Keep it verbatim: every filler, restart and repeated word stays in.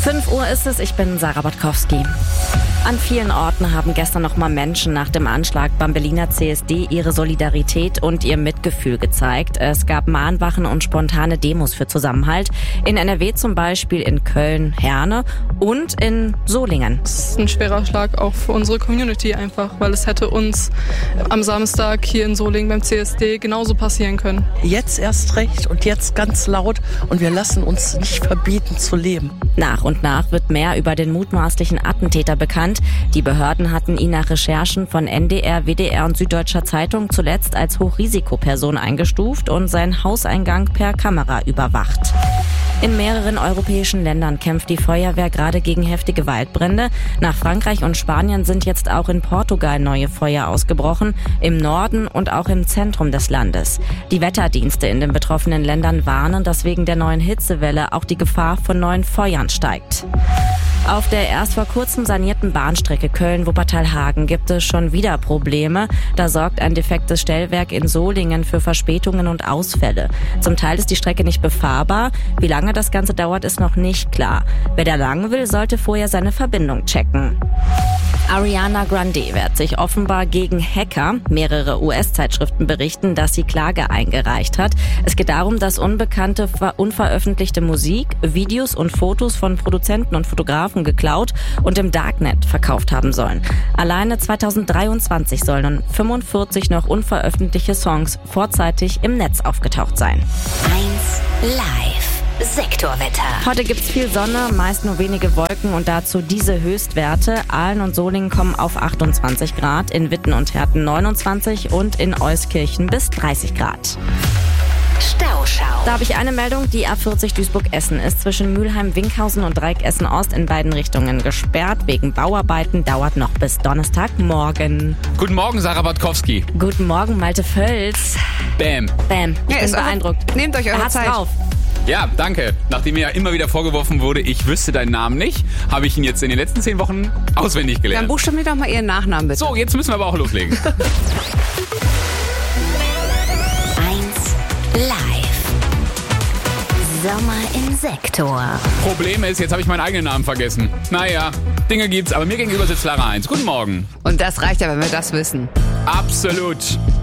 fünf Uhr ist es, ich bin Sarah Botkowski. An vielen Orten haben gestern noch mal Menschen nach dem Anschlag beim Berliner C S D ihre Solidarität und ihr Mitgefühl gezeigt. Es gab Mahnwachen und spontane Demos für Zusammenhalt. In N R W zum Beispiel, in Köln, Herne und in Solingen. Es ist ein schwerer Schlag auch für unsere Community einfach, weil es hätte uns am Samstag hier in Solingen beim C S D genauso passieren können. Jetzt erst recht und jetzt ganz laut und wir lassen uns nicht verbieten zu leben. Nach und nach wird mehr über den mutmaßlichen Attentäter bekannt. Die Behörden hatten ihn nach Recherchen von N D R, W D R und Süddeutscher Zeitung zuletzt als Hochrisikoperson eingestuft und seinen Hauseingang per Kamera überwacht. In mehreren europäischen Ländern kämpft die Feuerwehr gerade gegen heftige Waldbrände. Nach Frankreich und Spanien sind jetzt auch in Portugal neue Feuer ausgebrochen, im Norden und auch im Zentrum des Landes. Die Wetterdienste in den betroffenen Ländern warnen, dass wegen der neuen Hitzewelle auch die Gefahr von neuen Feuern steigt. Auf der erst vor kurzem sanierten Bahnstrecke Köln-Wuppertal-Hagen gibt es schon wieder Probleme. Da sorgt ein defektes Stellwerk in Solingen für Verspätungen und Ausfälle. Zum Teil ist die Strecke nicht befahrbar. Wie lange das Ganze dauert, ist noch nicht klar. Wer da lang will, sollte vorher seine Verbindung checken. Ariana Grande wehrt sich offenbar gegen Hacker. Mehrere U S-Zeitschriften berichten, dass sie Klage eingereicht hat. Es geht darum, dass unbekannte, unveröffentlichte Musik, Videos und Fotos von Produzenten und Fotografen geklaut und im Darknet verkauft haben sollen. Alleine zweitausenddreiundzwanzig sollen fünfundvierzig noch unveröffentlichte Songs vorzeitig im Netz aufgetaucht sein. eins Live. Sektorwetter. Heute gibt's viel Sonne, meist nur wenige Wolken und dazu diese Höchstwerte. Aalen und Solingen kommen auf achtundzwanzig Grad, in Witten und Herten neunundzwanzig und in Euskirchen bis dreißig Grad. Stauschau. Da habe ich eine Meldung. Die A vierzig Duisburg-Essen ist zwischen Mülheim-Winkhausen und Dreieck Essen-Ost in beiden Richtungen gesperrt. Wegen Bauarbeiten dauert noch bis Donnerstagmorgen. Guten Morgen, Sarah Botkowski. Guten Morgen, Malte Völz. Bam. Bam. Ich Ja, bin ist aber- beeindruckt. Nehmt euch Er eure hat's Zeit. drauf. Ja, danke. Nachdem mir ja immer wieder vorgeworfen wurde, ich wüsste deinen Namen nicht, habe ich ihn jetzt in den letzten zehn Wochen auswendig Dann gelernt. buchstabiert doch mal Ihren Nachnamen bitte. So, jetzt müssen wir aber auch loslegen. eins Live. Sommer im Sektor. Problem ist, jetzt habe ich meinen eigenen Namen vergessen. Naja, Dinge gibt's, aber mir gegenüber sitzt Lara eins. Guten Morgen. Und das reicht ja, wenn wir das wissen. Absolut.